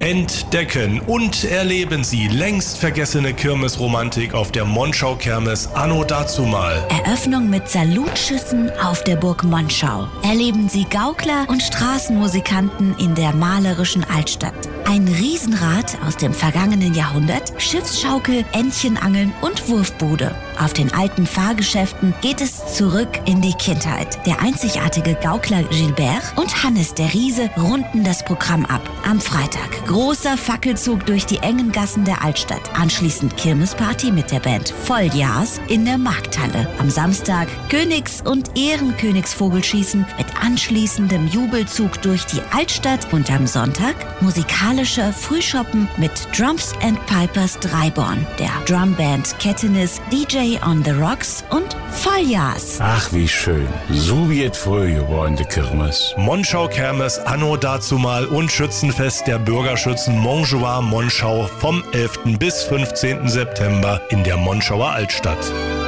Entdecken und erleben Sie längst vergessene Kirmesromantik auf der Monschau-Kirmes anno dazumal. Eröffnung mit Salutschüssen auf der Burg Monschau. Erleben Sie Gaukler und Straßenmusikanten in der malerischen Altstadt. Ein Riesenrad aus dem vergangenen Jahrhundert, Schiffsschaukel, Entchenangeln und Wurfbude. Auf den alten Fahrgeschäften geht es zurück in die Kindheit. Der einzigartige Gaukler Gilbert und Hannes der Riese runden das Programm ab. Am Freitag großer Fackelzug durch die engen Gassen der Altstadt. Anschließend Kirmesparty mit der Band Volljahrs in der Markthalle. Am Samstag Königs- und Ehrenkönigsvogelschießen mit anschließendem Jubelzug durch die Altstadt. Und am Sonntag musikalischer Frühschoppen mit Drums and Pipers Dreiborn, der Drumband Kettenis, DJ on the Rocks und Volljahrs. Ach, wie schön. So wird früh geworden, die Kirmes. Monschau-Kirmes anno dazumal und Schützenfest der Bürgerschützen Montjoie Monschau vom 11. bis 15. September in der Monschauer Altstadt.